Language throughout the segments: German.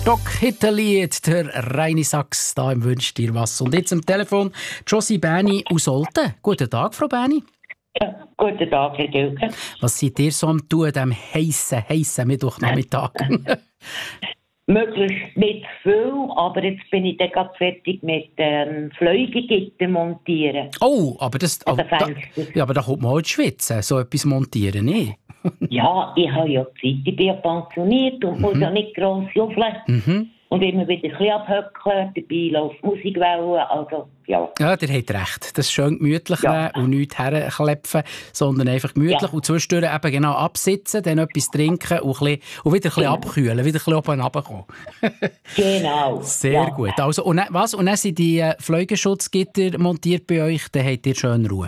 Stock-Hitlerlied, der reine Sachs, da im «Wünsch dir was». Und jetzt am Telefon Josie Berni aus Olten. Guten Tag, Frau Berni. Ja, guten Tag, Herr Dülke. Was seid ihr so am Tun, diesem heissen Mittwochnachmittag? Möglichst nicht viel, aber jetzt bin ich dann gerade fertig mit Fleugegitter montieren. Oh, aber das... An den da Fenstern. kommt man halt schwitzen, so etwas montieren, nicht? Ja, ich habe ja Zeit, ich bin ja pensioniert und muss ja nicht gross juffeln. Und immer wieder ein bisschen abhöckeln, dabei läuft Musikwellen, also ja. Ja, ihr habt recht. Das ist schön gemütlich nehmen und nichts herklepfen, sondern einfach gemütlich und zwischendurch eben genau absitzen, dann etwas trinken und wieder ein bisschen abkühlen, wieder ein bisschen oben runterkommen. Genau. Sehr gut. Also, und dann sind die Fliegenschutzgitter montiert bei euch, dann habt ihr schön Ruhe.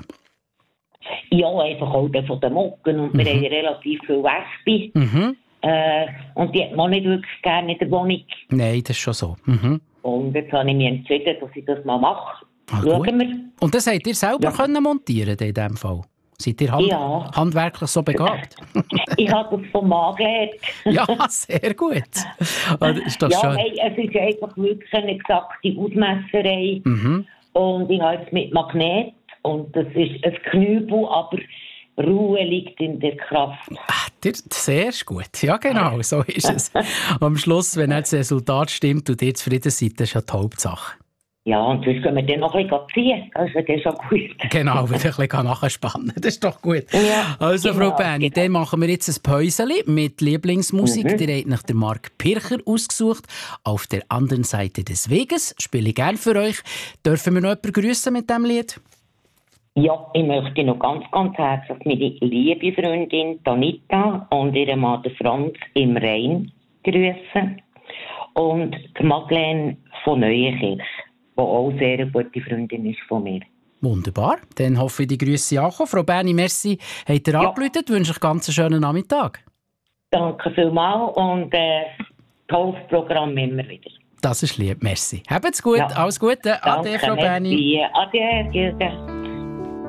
Ja, einfach auch von den Mocken und wir haben relativ viele Wespen. Und die hat man nicht wirklich gerne in der Wohnung. Nein, das ist schon so. Und jetzt habe ich mich entschieden, dass ich das mal mache. Schauen wir. Und das habt ihr selber können montieren in diesem Fall? Seid ihr handwerklich so begabt? Ich habe das vom Mann gelernt. Ja, sehr gut. Ist das schön? Nein, es ist einfach wirklich eine exakte Ausmesserei. Und ich habe es mit Magnet. Und das ist ein Knüppel, aber Ruhe liegt in der Kraft. Sehr gut. Ja, genau, so ist es. Am Schluss, wenn das Resultat stimmt und ihr zufrieden seid, das ist ja die Hauptsache. Ja, und sonst können wir dann noch ein bisschen ziehen. Also, das ist schon gut. Genau, wieder ein bisschen nachspannen. Das ist doch gut. Ja, also, genau, Frau Berni, dann machen wir jetzt ein Päuschen mit Lieblingsmusik. Ihr habt nach der Mark Pircher ausgesucht. Auf der anderen Seite des Weges. Spiele ich gerne für euch. Dürfen wir noch jemanden grüssen mit diesem Lied? Ja, ich möchte noch ganz, ganz herzlich meine liebe Freundin Anita und ihren Mann Franz im Rhein grüßen. Und die Madeleine von Neuenkirch, die auch sehr eine gute Freundin ist von mir. Wunderbar. Dann hoffe ich, die Grüße ankommen. Frau Berni, merci, habt ihr angerufen. Ich wünsche euch ganz einen schönen Nachmittag. Danke vielmals und tolles Programm immer wieder. Das ist lieb, merci. Habt's gut, alles Gute. Ade, Frau Berni. Ade, Herr Gilger.